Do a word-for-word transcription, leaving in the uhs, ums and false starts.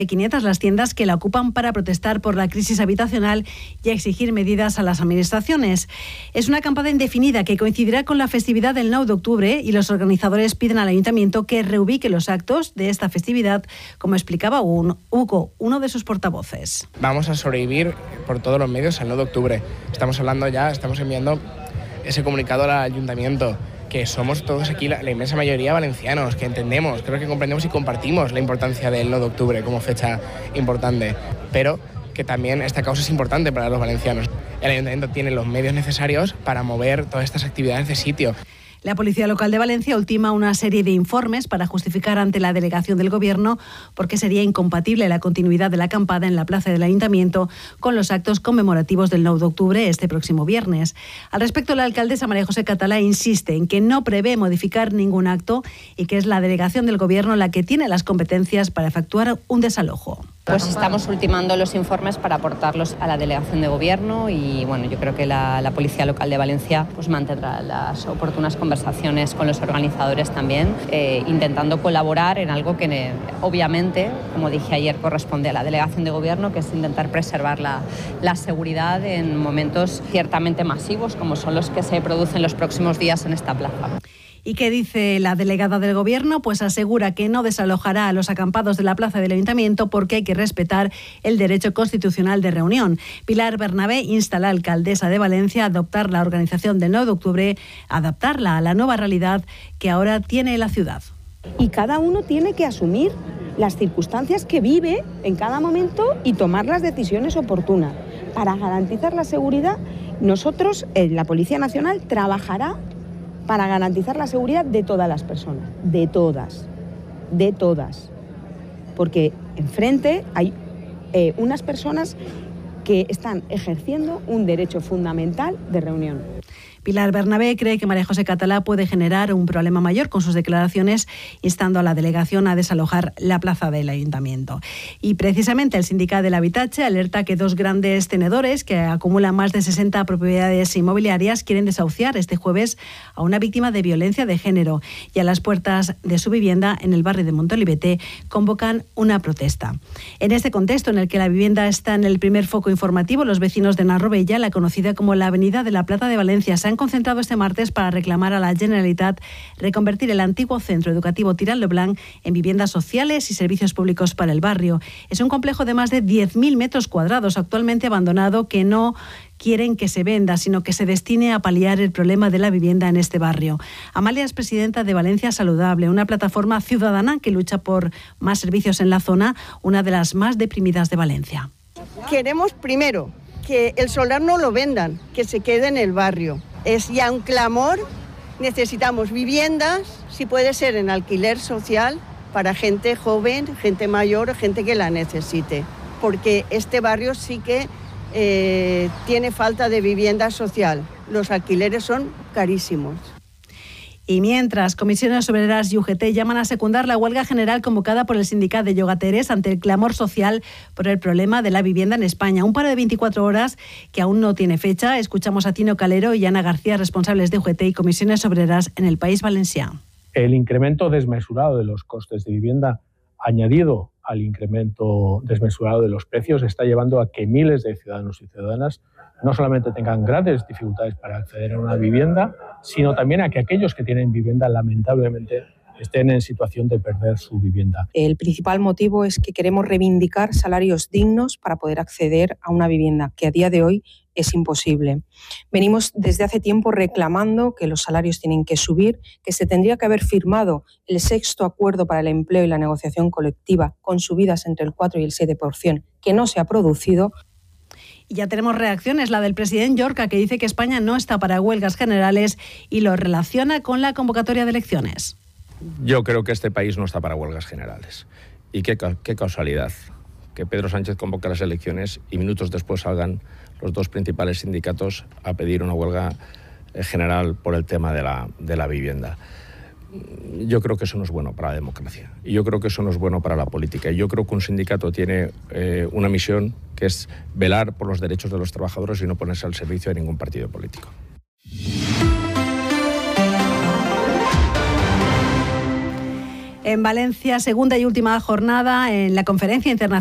quinientas las tiendas que la ocupan para protestar por la crisis habitacional y exigir medidas a las administraciones. Es una acampada indefinida que coincidirá con la festividad del nueve de octubre y los organizadores piden al Ayuntamiento que reubique los actos de esta festividad, como explicaba un Hugo, uno de sus portavoces. Vamos a sobrevivir por todos los medios el nueve de octubre. Estamos hablando ya, estamos enviando ese comunicado al Ayuntamiento, que somos todos aquí, la, la inmensa mayoría valencianos, que entendemos, creo que comprendemos y compartimos la importancia del nueve de octubre como fecha importante, pero que también esta causa es importante para los valencianos. El Ayuntamiento tiene los medios necesarios para mover todas estas actividades de sitio. La Policía Local de Valencia ultima una serie de informes para justificar ante la delegación del Gobierno porque sería incompatible la continuidad de la acampada en la plaza del Ayuntamiento con los actos conmemorativos del nueve de octubre este próximo viernes. Al respecto, la alcaldesa María José Catalá insiste en que no prevé modificar ningún acto y que es la delegación del Gobierno la que tiene las competencias para efectuar un desalojo. Pues estamos ultimando los informes para aportarlos a la delegación de gobierno y bueno, yo creo que la, la Policía Local de Valencia pues mantendrá las oportunas conversaciones con los organizadores también, eh, intentando colaborar en algo que eh, obviamente, como dije ayer, corresponde a la delegación de gobierno, que es intentar preservar la, la seguridad en momentos ciertamente masivos como son los que se producen los próximos días en esta plaza. ¿Y qué dice la delegada del Gobierno? Pues asegura que no desalojará a los acampados de la plaza del Ayuntamiento porque hay que respetar el derecho constitucional de reunión. Pilar Bernabé insta a la alcaldesa de Valencia a adoptar la organización del nueve de octubre, adaptarla a la nueva realidad que ahora tiene la ciudad. Y cada uno tiene que asumir las circunstancias que vive en cada momento y tomar las decisiones oportunas. Para garantizar la seguridad, nosotros, eh, la Policía Nacional, trabajará para garantizar la seguridad de todas las personas, de todas, de todas. Porque enfrente hay eh, unas personas que están ejerciendo un derecho fundamental de reunión. Pilar Bernabé cree que María José Catalá puede generar un problema mayor con sus declaraciones, instando a la delegación a desalojar la plaza del Ayuntamiento. Y precisamente el Sindicat del Habitatge alerta que dos grandes tenedores que acumulan más de sesenta propiedades inmobiliarias quieren desahuciar este jueves a una víctima de violencia de género y a las puertas de su vivienda en el barrio de Montolivete convocan una protesta. En este contexto en el que la vivienda está en el primer foco informativo, los vecinos de Narrovella, la conocida como la Avenida de la Plata de Valencia, se han concentrado este martes para reclamar a la Generalitat reconvertir el antiguo centro educativo Tirant lo Blanc en viviendas sociales y servicios públicos para el barrio. Es un complejo de más de diez mil metros cuadrados actualmente abandonado que no quieren que se venda, sino que se destine a paliar el problema de la vivienda en este barrio. Amalia es presidenta de Valencia Saludable, una plataforma ciudadana que lucha por más servicios en la zona, una de las más deprimidas de Valencia. Queremos primero que el solar no lo vendan, que se quede en el barrio. Es ya un clamor, necesitamos viviendas, si puede ser en alquiler social, para gente joven, gente mayor, gente que la necesite. Porque este barrio sí que eh, tiene falta de vivienda social. Los alquileres son carísimos. Y mientras, Comisiones Obreras y U G T llaman a secundar la huelga general convocada por el sindicato de llogateres ante el clamor social por el problema de la vivienda en España. Un paro de veinticuatro horas que aún no tiene fecha. Escuchamos a Tino Calero y Ana García, responsables de U G T y Comisiones Obreras en el País Valenciano. El incremento desmesurado de los costes de vivienda, añadido al incremento desmesurado de los precios, está llevando a que miles de ciudadanos y ciudadanas no solamente tengan grandes dificultades para acceder a una vivienda, sino también a que aquellos que tienen vivienda lamentablemente estén en situación de perder su vivienda. El principal motivo es que queremos reivindicar salarios dignos para poder acceder a una vivienda, que a día de hoy es imposible. Venimos desde hace tiempo reclamando que los salarios tienen que subir, que se tendría que haber firmado el sexto acuerdo para el empleo y la negociación colectiva con subidas entre el cuatro y el siete por ciento, que no se ha producido. Y ya tenemos reacciones, la del presidente Llorca, que dice que España no está para huelgas generales y lo relaciona con la convocatoria de elecciones. Yo creo que este país no está para huelgas generales. Y qué, qué causalidad que Pedro Sánchez convoque las elecciones y minutos después salgan los dos principales sindicatos a pedir una huelga general por el tema de la, de la vivienda. Yo creo que eso no es bueno para la democracia y yo creo que eso no es bueno para la política. Y yo creo que un sindicato tiene eh, una misión que es velar por los derechos de los trabajadores y no ponerse al servicio de ningún partido político. En Valencia, segunda y última jornada en la Conferencia Internacional